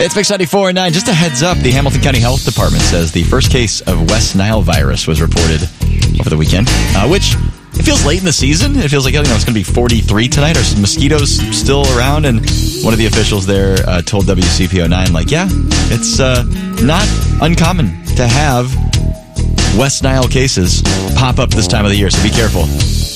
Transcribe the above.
It's Mix 94.9. Just a heads up, the Hamilton County Health Department says the first case of West Nile virus was reported over the weekend, which it feels late in the season. It feels like it's going to be 43 tonight. Are mosquitoes still around? And one of the officials there told WCPO9, it's not uncommon to have West Nile cases pop up this time of the year, so be careful.